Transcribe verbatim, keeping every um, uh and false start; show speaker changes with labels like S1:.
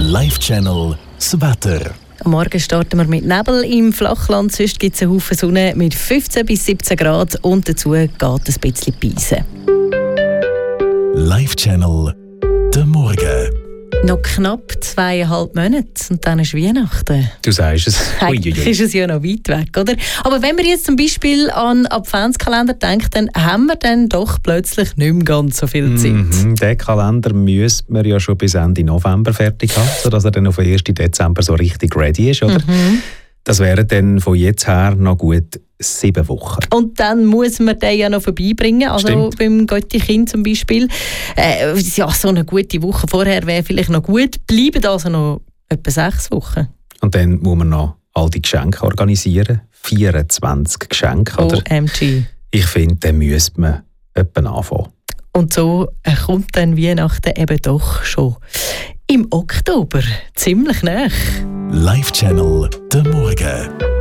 S1: Live-Channel das Wetter.
S2: Am Morgen starten wir mit Nebel im Flachland, sonst gibt es einen Haufen Sonne mit fünfzehn bis siebzehn Grad und dazu geht ein bisschen Beisen.
S1: Live-Channel der Morgen.
S2: Noch knapp zweieinhalb Monate und dann ist Weihnachten.
S3: Du sagst es.
S2: Eigentlich ist es ja noch weit weg, oder? Aber wenn man jetzt zum Beispiel an Adventskalender denkt, dann haben wir dann doch plötzlich nicht mehr ganz so viel Zeit.
S3: Mhm, den Kalender müsste man ja schon bis Ende November fertig haben, sodass er dann auf den ersten Dezember so richtig ready ist, oder?
S2: Mhm.
S3: Das wären dann von jetzt her noch gut sieben Wochen.
S2: Und dann muss man den ja noch vorbeibringen, also
S3: Stimmt.
S2: beim Götti-Kind zum Beispiel. Äh, ja, so eine gute Woche vorher wäre vielleicht noch gut. Bleiben also noch etwa sechs Wochen.
S3: Und dann muss man noch all die Geschenke organisieren. vierundzwanzig Geschenke, oder?
S2: O M G.
S3: Ich finde, dann müsste man etwa anfangen.
S2: Und so äh, kommt dann Weihnachten eben doch schon im Oktober. Ziemlich nah.
S1: Live-Channel der Morgen.